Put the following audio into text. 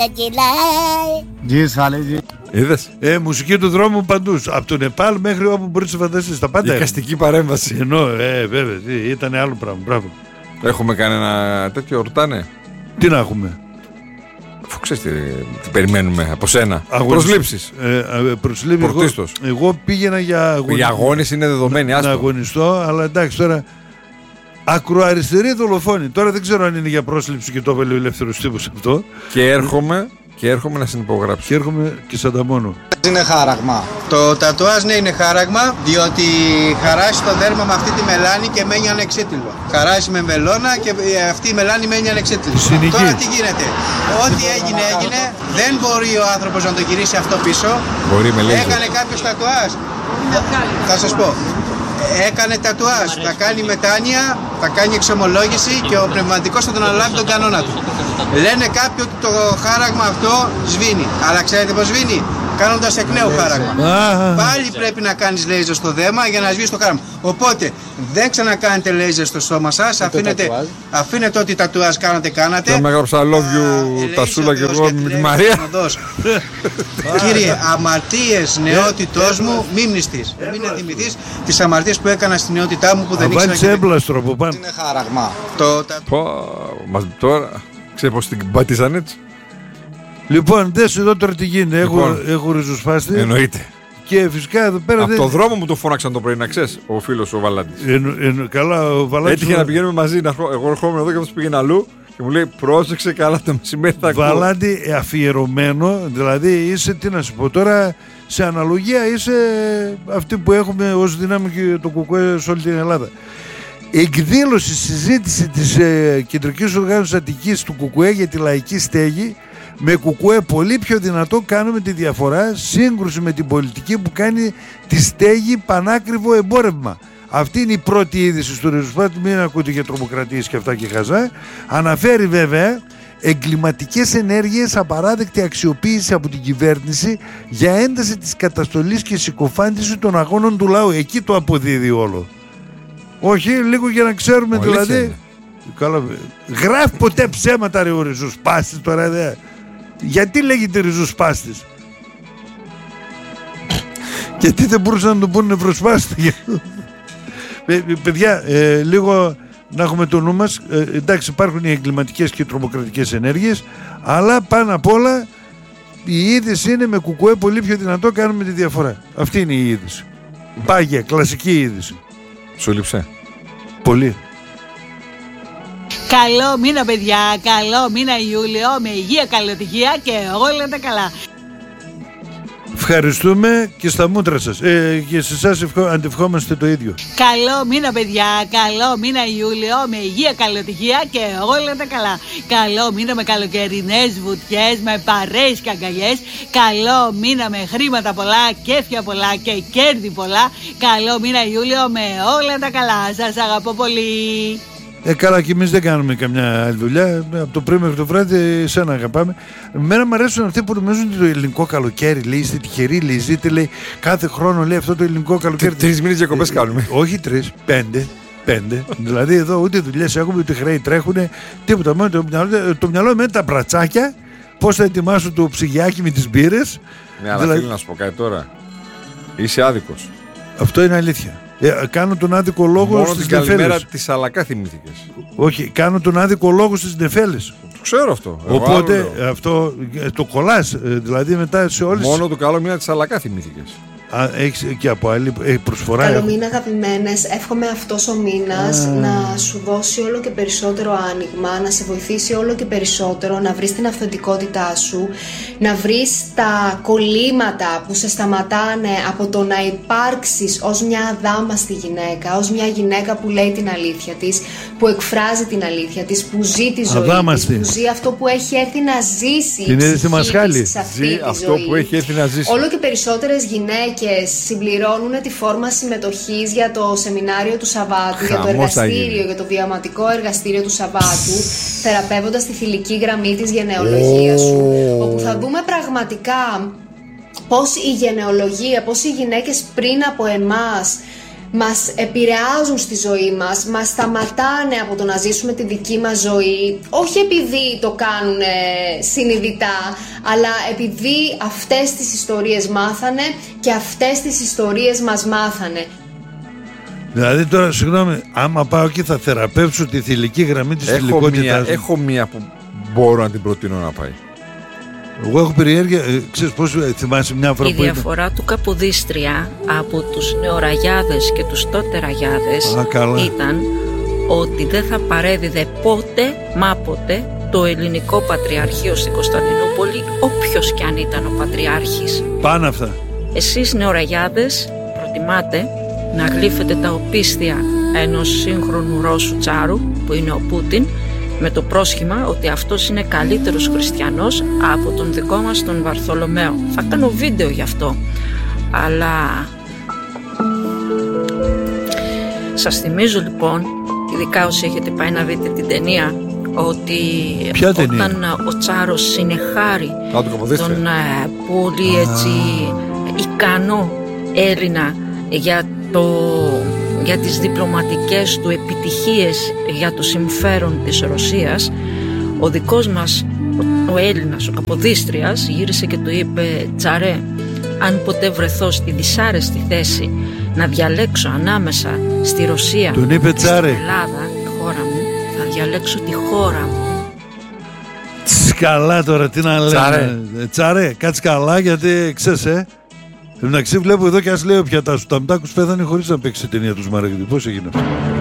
Είδες. Μουσική του δρόμου παντού. Από το Νεπάλ μέχρι όπου μπορείς να φανταστείς. Τα πάντα. Δικαστική παρέμβαση. Ενώ, βέβαια, ήταν άλλο πράγμα. Μπράβο. Έχουμε κανένα τέτοιο, ρωτάνε. Τι να έχουμε. Αφού ξέρεις τι περιμένουμε από σένα. Προσλήψεις. Πρωτίστως. Εγώ πήγαινα για αγωνιστή. Η αγώνιση είναι δεδομένη. Να αγωνιστώ, αλλά εντάξει τώρα. Ακροαριστερή δολοφόνη. Τώρα δεν ξέρω αν είναι για πρόσληψη και το έβαλε ο ελεύθερος τύπος αυτό. Και έρχομαι να συνυπογράψω. Και έρχομαι και σαν τα μόνο. Είναι χάραγμα. Το τατουάζ ναι είναι χάραγμα, διότι χαράσει το δέρμα με αυτή τη μελάνη και μένει ανεξίτηλο. Χαράσει με μελώνα και αυτή η μελάνη μένει ανεξίτηλο. Τώρα τι γίνεται. Ό,τι έγινε, δεν μπορεί ο άνθρωπος να το γυρίσει αυτό πίσω. Μπορεί με λέιζερ. Έκανε κάποιος τατουάζ. Θα σας πω. Έκανε τατουάζ, θα κάνει μετάνοια, θα κάνει εξομολόγηση και ο πνευματικός θα τον αναλάβει τον κανόνα του. Λένε κάποιοι ότι το χάραγμα αυτό σβήνει. Αλλά ξέρετε πως σβήνει? Κάνοντας εκ νέου χάραγμα. Πάλι πρέπει να κάνεις λέιζερ στο δέρμα για να σβήσει το χάραγμα. Οπότε δεν ξανακάνετε λέιζερ στο σώμα σας. Αφήνετε ό,τι τατουάζ κάνατε. Και με έγραψα love you Τασούλα και εγώ με τη Μαρία. Κύριε, αμαρτίες νεότητός μου, μη μνηστείς. Μην θυμηθείς τις αμαρτίες που έκανα στην νεότητά μου που δεν ήξερα. Βάλεις έμπλαστρο από πάνω. Είναι χάραγμα. Τώρα ξέρεις πως την πατήσαν έτσι. Λοιπόν, δες εδώ τώρα τι γίνεται. Έχω ριζοσπάστη. Εννοείται. Και φυσικά εδώ πέρα. Από το δρόμο μου το φώναξαν το πρωί, να ξέρεις, ο φίλος ο Βαλάντης. Καλά, ο Βαλάντης. Έτυχε να πηγαίνουμε μαζί. Εγώ ερχόμουν εδώ και αυτός πήγαινε αλλού και μου λέει: πρόσεξε καλά το μεσημέρι θα ακούω. Βαλάντη, αφιερωμένο, δηλαδή είσαι, τι να σου πω τώρα, σε αναλογία είσαι αυτή που έχουμε ως δύναμη και το ΚΚΕ σε όλη την Ελλάδα. Εκδήλωση, συζήτηση της Κεντρικής Οργάνωσης Αττικής του ΚΚΕ για τη λαϊκή στέγη. Με ΚΚΕ πολύ πιο δυνατό κάνουμε τη διαφορά, σύγκρουση με την πολιτική που κάνει τη στέγη πανάκριβο εμπόρευμα. Αυτή είναι η πρώτη είδηση στο ριζοσπάστη, μην ακούτε για τρομοκρατίες και αυτά και χαζά. Αναφέρει βέβαια εγκληματικές ενέργειες, απαράδεκτη αξιοποίηση από την κυβέρνηση για ένταση της καταστολής και συκοφάντηση των αγώνων του λαού. Εκεί το αποδίδει όλο. Όχι, λίγο για να ξέρουμε δηλαδή. Καλά, γράφει ποτέ ψέματα ρε ο ριζοσπάστης τώρα δε. Γιατί λέγεται ριζοσπάστης? Γιατί δεν μπορούσαν να τον πούνε νευροσπάστη? Παιδιά, λίγο να έχουμε το νου μας. Εντάξει, υπάρχουν οι εγκληματικές και οι τρομοκρατικές ενέργειες, αλλά πάνω απ' όλα η είδηση είναι με ΚΚΕ πολύ πιο δυνατό κάνουμε τη διαφορά. Αυτή είναι η είδηση. Πάγια, κλασική είδηση. Σου λείψε? Πολύ. Καλό μήνα παιδιά, καλό μήνα Ιούλιο, με υγεία, καλοτυχία και όλα τα καλά. Ευχαριστούμε και στα μούτρα σας. Και σε εσάς αντευχόμαστε το ίδιο. Καλό μήνα παιδιά, καλό μήνα Ιούλιο, με υγεία, καλοτυχία και όλα τα καλά. Καλό μήνα με καλοκαιρινές βουτιές, με παρέες και αγκαλιές. Καλό μήνα με χρήματα πολλά, κέφια πολλά και κέρδη πολλά. Καλό μήνα Ιούλιο με όλα τα καλά. Σας αγαπώ πολύ. Καλά, και εμείς δεν κάνουμε καμιά άλλη δουλειά. Από το πρωί μέχρι το βράδυ, εσένα αγαπάμε. Εμένα μου αρέσουν αυτοί που νομίζουν ότι το ελληνικό καλοκαίρι, λέει, είστε τυχεροί, λέει, ζείτε, λέει, κάθε χρόνο, λέει, αυτό το ελληνικό καλοκαίρι. 3 μήνες διακοπές κάνουμε. Όχι 3, 5. Δηλαδή εδώ ούτε δουλειές έχουμε, ούτε χρέη τρέχουν, τίποτα. Μόνο το μυαλό με τα μπρατσάκια, πώς θα ετοιμάσω το ψυγιάκι με τις μπύρες. Ναι, αλλά δηλαδή, θέλω να σου πω κάτι τώρα. Είσαι άδικος. Αυτό είναι αλήθεια. Κάνω τον άδικο λόγο μόνο στις την καλημέρα νεφέλες. της Αλακά θυμήθηκες. Όχι, κάνω τον άδικο λόγο στις νεφέλες. Το ξέρω αυτό. Οπότε αυτό το κολλάς, δηλαδή μετά σε όλες. Μόνο το καλό μήνα της Αλακά θυμήθηκες. Έχεις και από άλλη προσφορά. Καλό μήνα αγαπημένες, εύχομαι αυτός ο μήνας να σου δώσει όλο και περισσότερο άνοιγμα, να σε βοηθήσει όλο και περισσότερο, να βρεις την αυθεντικότητά σου, να βρεις τα κολλήματα που σε σταματάνε από το να υπάρξεις ως μια αδάμαστη γυναίκα, ως μια γυναίκα που λέει την αλήθεια της, που εκφράζει την αλήθεια της, που ζει τη ζωή της, που ζει αυτό που έχει έρθει να ζήσει. Την είδε στη Μασχάλη. Ζει αυτό που έχει έρθει να ζήσει. Όλο και περισσότερες γυναίκες συμπληρώνουν τη φόρμα συμμετοχής για το σεμινάριο του Σαββάτου, για το εργαστήριο, για το βιωματικό εργαστήριο του Σαββάτου, θεραπεύοντας τη θηλυκή γραμμή της γενεολογίας σου, όπου θα δούμε πραγματικά πώς η γενεολογία, πώς οι γυναίκες πριν από εμάς μας επηρεάζουν στη ζωή μας σταματάνε από το να ζήσουμε τη δική μας ζωή, όχι επειδή το κάνουν συνειδητά, αλλά επειδή αυτές τις ιστορίες μάθανε και αυτές τις ιστορίες μας μάθανε. Δηλαδή τώρα, συγγνώμη, άμα πάω εκεί θα θεραπεύσω τη θηλυκή γραμμή της θηλυκότητας. Έχω μία που μπορώ να την προτείνω να πάει. Εγώ έχω περιέργεια, ξέρεις πώς θυμάσαι μια φορά η που διαφορά του Καποδίστρια από τους νεοραγιάδες και τους τότε ραγιάδες ήταν ότι δεν θα παρέδιδε ποτέ μα ποτέ το ελληνικό πατριαρχείο στην Κωνσταντινούπολη, όποιος κι αν ήταν ο πατριάρχης. Πάνε αυτά. Εσείς νεοραγιάδες προτιμάτε να γλύφετε τα οπίστια ενός σύγχρονου Ρώσου τσάρου που είναι ο Πούτιν, με το πρόσχημα ότι αυτός είναι καλύτερος χριστιανός από τον δικό μας τον Βαρθολομαίο. Θα κάνω βίντεο γι' αυτό, αλλά σας θυμίζω λοιπόν, ειδικά όσοι έχετε πάει να δείτε την ταινία, ότι όταν ο Τσάρος συνεχάρει τον πολύ έτσι ικανό Έλληνα για τις διπλωματικές του επιτυχίες για το συμφέρον της Ρωσίας, ο δικός μας ο Έλληνας, ο Καποδίστριας, γύρισε και του είπε: «Τσαρέ, αν ποτέ βρεθώ στη δυσάρεστη θέση να διαλέξω ανάμεσα στη Ρωσία και στην Ελλάδα, τη χώρα μου, θα διαλέξω τη χώρα μου». Καλά τώρα, τι να λέμε. Τσαρέ, κάτσε καλά, γιατί ξέρεις, εντάξει, βλέπω εδώ και ας λέω πια τα Ταμτάκους πέθανε χωρίς να παίξει ταινία τους Μαραγδί. Πώς έγινε αυτό?